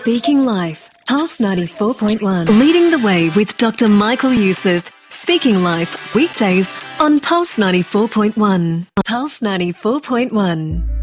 Speaking Life, Pulse 94.1. Leading the way with Dr. Michael Youssef. Speaking Life, weekdays on Pulse 94.1. Pulse 94.1.